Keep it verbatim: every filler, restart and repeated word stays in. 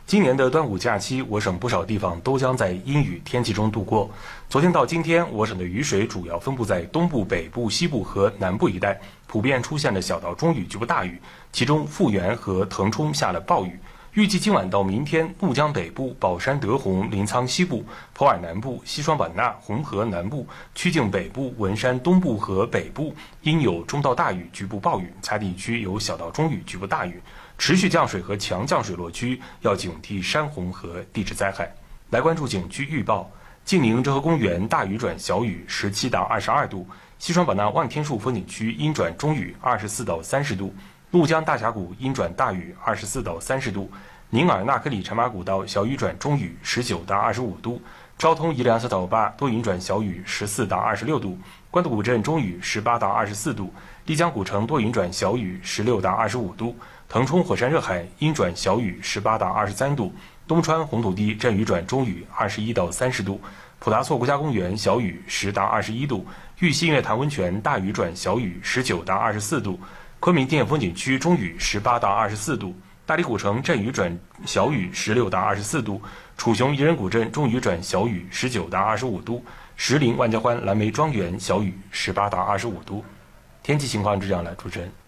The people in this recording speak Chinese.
今年的端午假期，我省不少地方都将在阴雨天气中度过。昨天到今天，我省的雨水主要分布在东部、北部、西部和南部一带，普遍出现了小到中雨、局部大雨，其中富源和腾冲下了暴雨。预计今晚到明天，怒江北部、宝山德宏、临沧西部、普洱南部、西双版纳、红河南部、曲靖北部、文山东部和北部应有中到大雨、局部暴雨，其他地区有小到中雨、局部大雨。持续降水和强降水落区要警惕山洪和地质灾害。来关注景区预报：晋宁折河公园大雨转小雨，十七到二十二度；西双版纳望天树风景区阴转中雨，二十四到三十度；怒江大峡谷阴转大雨，二十四到三十度；宁洱纳克里柴马古道小雨转中雨，十九到二十五度；昭通宜良小岛坝多云转小雨，十四到二十六度；关渡古镇中雨，十八到二十四度；丽江古城多云转小雨，十六到二十五度；腾冲火山热海阴转小雨，十八到二十三度；东川红土地阵雨转中雨，二十一到三十度；普达措国家公园小雨，十到二十一度；玉溪月潭温泉大雨转小雨，十九到二十四度；昆明电风景区中雨，十八到二十四度；大理古城阵雨转小雨，十六到二十四度；楚雄宜人古镇中雨转小雨，十九到二十五度；石林万家欢蓝莓庄园小雨，十八到二十五度。天气情况是这样的，主持人。